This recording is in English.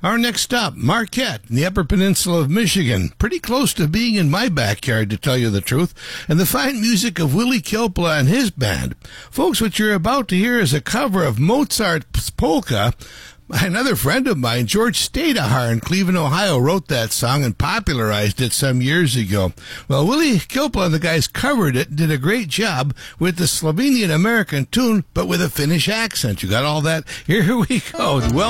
Our next stop, Marquette, in the Upper Peninsula of Michigan. Pretty close to being in my backyard, to tell you the truth. And the fine music of Willie Kilpla and his band. Folks, what you're about to hear is a cover of Mozart's Polka. Another friend of mine, George Stadahar in Cleveland, Ohio, wrote that song and popularized it some years ago. Well, Willie Kilpla and the guys covered it, did a great job with the Slovenian-American tune, but with a Finnish accent. You got all that? Here we go. Well